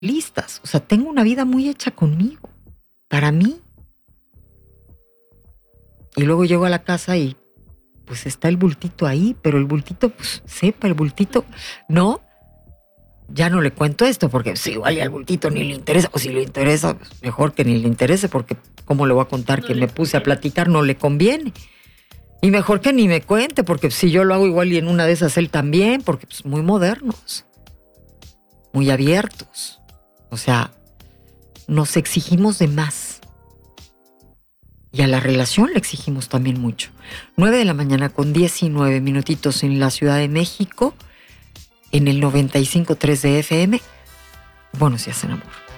listas. O sea, tengo una vida muy hecha conmigo, para mí. Y luego llego a la casa y pues está el bultito ahí, pero el bultito, pues sepa, el bultito, no, ya no le cuento esto, porque si igual y al bultito ni le interesa, o si le interesa, pues mejor que ni le interese, porque ¿cómo le voy a contar que me puse a platicar? No le conviene. Y mejor que ni me cuente, porque si yo lo hago igual y en una de esas él también, porque pues muy modernos, muy abiertos. O sea, nos exigimos de más. Y a la relación le exigimos también mucho. 9:19 a.m. en la Ciudad de México, en el 95.3 de FM. Buenos días en amor.